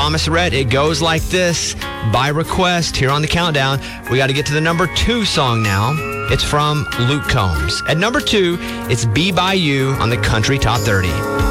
Thomas Rhett. It goes like this, by request, here on the countdown. We got to get to the number 2 song now. It's from Luke Combs. At number 2, it's Be By You on the Country Top 30.